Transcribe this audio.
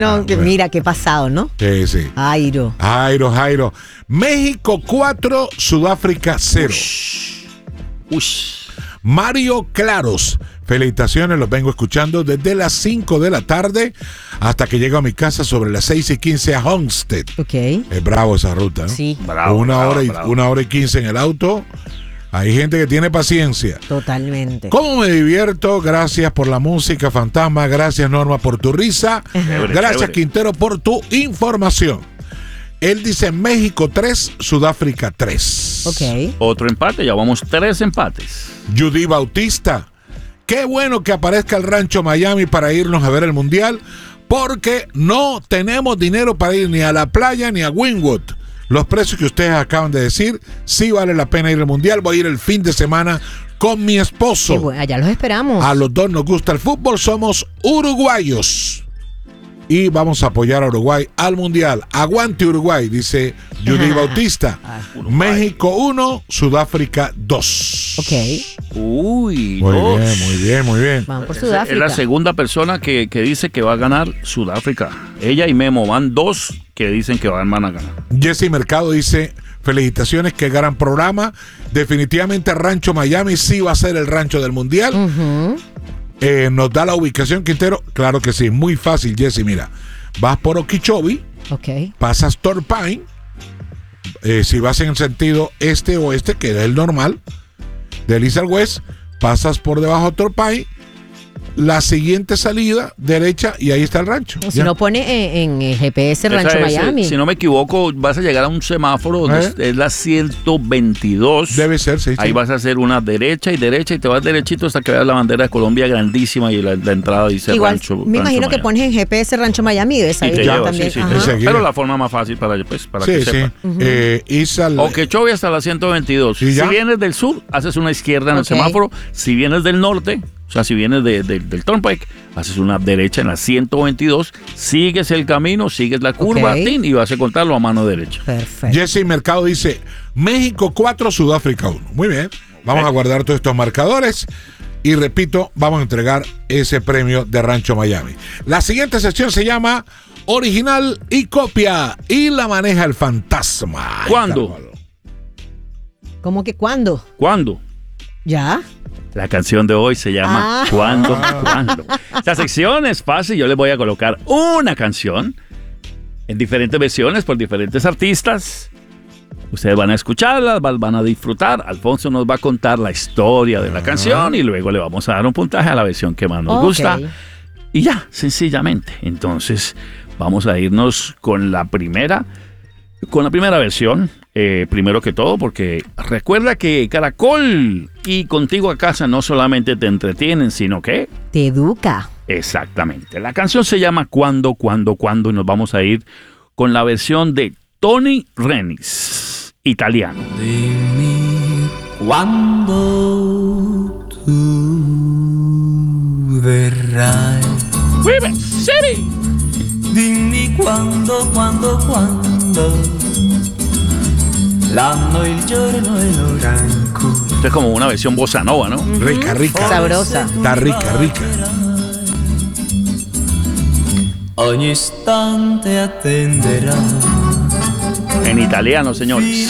No, bueno. mira qué pasado, ¿no? Sí. Jairo. México 4, Sudáfrica 0. Mario Claros, felicitaciones, los vengo escuchando desde las 5 de la tarde hasta que llego a mi casa sobre las 6:15 a Homestead. Ok. Es bravo esa ruta, ¿no? Sí. Bravo. Una hora y 15 en el auto. Hay gente que tiene paciencia. Totalmente. ¿Cómo me divierto? Gracias por la música, Fantasma. Gracias, Norma, por tu risa. Gracias, Quintero, por tu información. Él dice México 3, Sudáfrica 3. Ok. Otro empate, ya vamos 3 empates. Judy Bautista. Qué bueno que aparezca el Rancho Miami para irnos a ver el Mundial, porque no tenemos dinero para ir ni a la playa ni a Wynwood. Los precios que ustedes acaban de decir, sí vale la pena ir al Mundial. Voy a ir el fin de semana con mi esposo. Bueno, allá los esperamos. A los dos nos gusta el fútbol, somos uruguayos. Y vamos a apoyar a Uruguay al Mundial. Aguante Uruguay, dice Judy Bautista. México 1, Sudáfrica 2. Ok. Uy, Muy bien. Vamos por Sudáfrica. Es la segunda persona que dice que va a ganar Sudáfrica. Ella y Memo van 2 que dicen que van a ganar. Jesse Mercado dice, felicitaciones, qué gran programa. Definitivamente Rancho Miami sí va a ser el rancho del Mundial. Nos da la ubicación, Quintero. Claro que sí, muy fácil, Jesse. Mira, vas por Okeechobee, pasas Torpine. Si vas en el sentido este-oeste, que es el normal, de Elizabeth West, pasas por debajo de Torpine, la siguiente salida, derecha, y ahí está el rancho. Si no pone en GPS Rancho Miami. Si no me equivoco, vas a llegar a un semáforo donde es la 122. Debe ser, sí. Ahí vas a hacer una derecha y te vas derechito hasta que veas la bandera de Colombia grandísima y la entrada dice igual, Rancho. Me imagino que pones en GPS Rancho Miami y debes saber también. Sí, pero la forma más fácil para que sepan. Okeechobee hasta la 122. Si vienes del sur, haces una izquierda en el semáforo. Si vienes del norte, o sea, si vienes del Turnpike, haces una derecha en la 122, sigues el camino, sigues la curva, y vas a contarlo a mano derecha. Perfecto. Jesse Mercado dice, México 4, Sudáfrica 1. Muy bien, vamos a guardar todos estos marcadores y repito, vamos a entregar ese premio de Rancho Miami. La siguiente sección se llama Original y Copia y la maneja el Fantasma. ¿Cuándo? ¿Cómo que cuándo? ¿Cuándo? ¿Ya? La canción de hoy se llama ¿Cuándo? La sección es fácil, yo les voy a colocar una canción en diferentes versiones por diferentes artistas. Ustedes van a escucharlas, van a disfrutar. Alfonso nos va a contar la historia de la canción y luego le vamos a dar un puntaje a la versión que más nos gusta. Y ya, sencillamente. Entonces, vamos a irnos con la primera versión. Primero que todo, porque recuerda que Caracol y Contigo a Casa no solamente te entretienen, sino que te educa. Exactamente. La canción se llama Cuando, y nos vamos a ir con la versión de Tony Renis, italiano. Dimmi quando tu verrai. River City. Dimmi quando l'anno, il giorno e l'ora in cui. Esto es como una versión bossa nova, ¿no? Rica. Sabrosa. Está rica. Ogni istante attenderà. En italiano, señores.